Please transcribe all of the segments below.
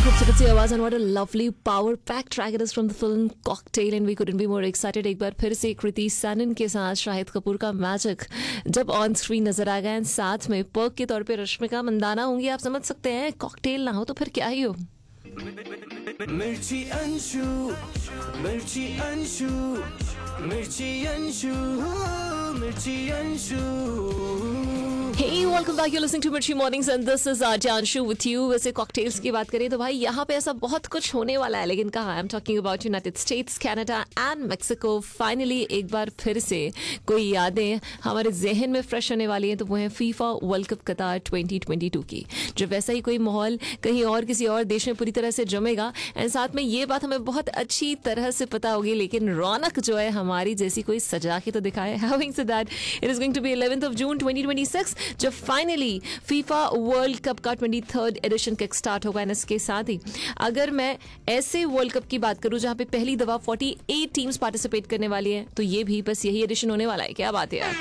खूबसूरत सी आवाज and what a lovely power packed track it is from the film Cocktail and we couldn't be more excited. एक बार फिर से कृति सैनन के साथ शाहिद कपूर का मैजिक जब ऑन स्क्रीन नजर आ गया एंड साथ में पर्क के तौर पे रश्मिका मंदाना होंगी. आप समझ सकते हैं कॉकटेल ना हो तो फिर क्या ही हो. मिर्ची अंशु, मिर्ची अंशु, मिर्ची अंशु, मिर्ची Anshu. Hey, welcome back. You're listening to Mirchi Mornings and this is Anshu with you. वैसे कॉकटेल्स की बात करें तो भाई यहाँ पे ऐसा बहुत कुछ होने वाला है, लेकिन कहाँ. I am talking about United states, Canada and Mexico. Finally एक बार फिर से कोई यादें हमारे जहन में फ्रेश होने वाली हैं, तो वो है फीफा वर्ल्ड कप कतार 2022 की. जब वैसा ही कोई माहौल कहीं और किसी और देश में पूरी तरह से जमेगा एंड साथ में ये बात हमें बहुत अच्छी तरह से पता होगी, लेकिन रौनक जो है हमारी जैसी कोई सजा के तो दिखाए. Having said that, it is going to be 11th of June 2026 जब फाइनली फीफा वर्ल्ड कप का 23rd एडिशन किक स्टार्ट होगा. इसके साथ ही अगर मैं ऐसे वर्ल्ड कप की बात करूं जहां पे पहली दफा 48 टीम्स पार्टिसिपेट करने वाली हैं, तो ये भी बस यही एडिशन होने वाला है. क्या बात है यार.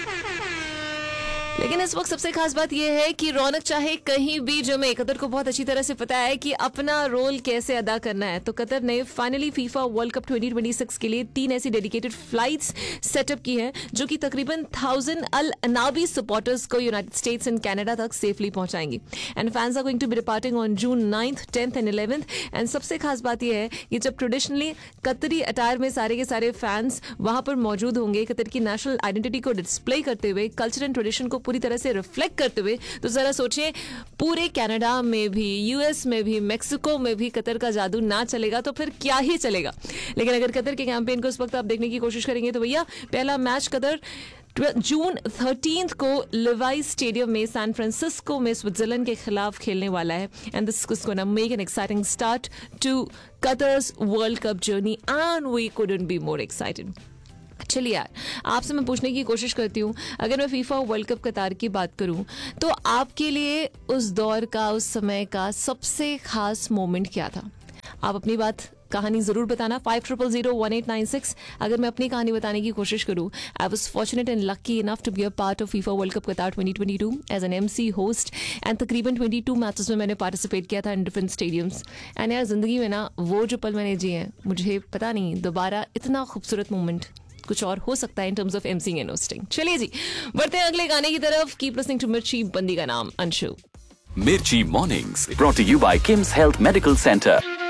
लेकिन इस वक्त सबसे खास बात यह है कि रौनक चाहे कहीं भी जमे, कतर को बहुत अच्छी तरह से पता है कि अपना रोल कैसे अदा करना है. तो कतर ने फाइनली फीफा वर्ल्ड कप 2026 के लिए 3 ऐसी डेडिकेटेड फ्लाइट्स सेटअप की हैं जो कि तकरीबन 1000 अल अनाबी सपोर्टर्स को यूनाइटेड स्टेट्स एंड कनाडा तक safely पहुंचाएंगी. And fans are going to be departing on June 9th, 10th and 11th. And सबसे खास बात यह है कि जब ट्रेडिशनली कतरी अटायर में सारे के सारे फैंस वहां पर मौजूद होंगे, कतर की नेशनल आइडेंटिटी को डिस्प्ले करते हुए, कल्चर एंड ट्रेडिशन को पूरी तरह से रिफ्लेक्ट करते हुए, तो जरा सोचें पूरे कनाडा में भी, यूएस में भी, मेक्सिको में भी कतर का जादू ना चलेगा तो फिर क्या ही चलेगा. लेकिन अगर कतर के कैंपेन को इस वक्त आप देखने की कोशिश करेंगे तो भैया पहला मैच कतर जून 13 को लिवाई स्टेडियम में सैन फ्रांसिस्को में स्विट्जरलैंड के खिलाफ खेलने वाला है. And this is gonna make an exciting start to Qatar's world cup journey and we couldn't be more excited. चलिए यार, आपसे मैं पूछने की कोशिश करती हूँ, अगर मैं फीफा वर्ल्ड कप कतार की बात करूँ तो आपके लिए उस दौर का, उस समय का सबसे खास मोमेंट क्या था? आप अपनी बात, कहानी जरूर बताना. 50001896. अगर मैं अपनी कहानी बताने की कोशिश करूँ, I was fortunate and lucky enough to be a part of FIFA world cup कतार 2022 as an MC host. And तकरीबन 22 मैचेस में मैंने पार्टिसिपेट किया था इन डिफरेंट स्टेडियम्स. एंड यार जिंदगी में ना वो जो पल मैंने जिए हैं, मुझे पता नहीं दोबारा इतना खूबसूरत मोमेंट कुछ और हो सकता है in terms of एमसिंग and hosting. चलिए जी, बढ़ते हैं अगले गाने की तरफ. कीप लिसनिंग टू मिर्ची, बंदी का नाम अंशु. मिर्ची mornings brought to you bye KIMS health medical centre.